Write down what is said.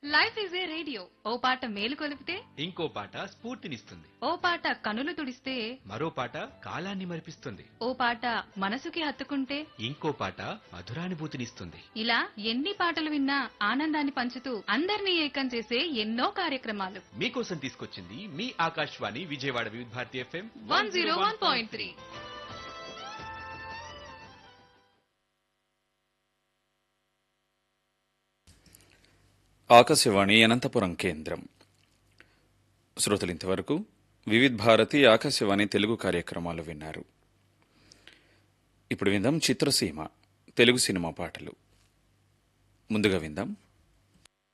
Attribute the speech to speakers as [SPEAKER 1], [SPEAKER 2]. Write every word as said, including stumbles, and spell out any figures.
[SPEAKER 1] Life is a radio. ఓ పాట మేలు కొలిపితే
[SPEAKER 2] ఇంకో పాట స్ఫూర్తినిస్తుంది.
[SPEAKER 1] ఓ పాట కనులు తుడిస్తే
[SPEAKER 2] మరో పాట కాలాన్ని మరిపిస్తుంది.
[SPEAKER 1] ఓ పాట మనసుకి హత్తుకుంటే
[SPEAKER 2] ఇంకో పాట మధురానుభూతినిస్తుంది.
[SPEAKER 1] ఇలా ఎన్ని పాటలు విన్నా ఆనందాన్ని పంచుతూ అందరినీ ఏకం చేసే ఎన్నో కార్యక్రమాలు
[SPEAKER 2] మీకోసం తీసుకొచ్చింది మీ ఆకాశవాణి విజయవాడ వివిధ Bharati FM
[SPEAKER 1] one zero one point three.
[SPEAKER 3] Akashvani Anantapuram కేంద్రం. శ్రోతలు ఇంతవరకు వివిధ్ భారతి ఆకాశవాణి తెలుగు కార్యక్రమాలు విన్నారు. ఇప్పుడు విందాం చిత్రసీమ తెలుగు సినిమా పాటలు. ముందుగా విందాం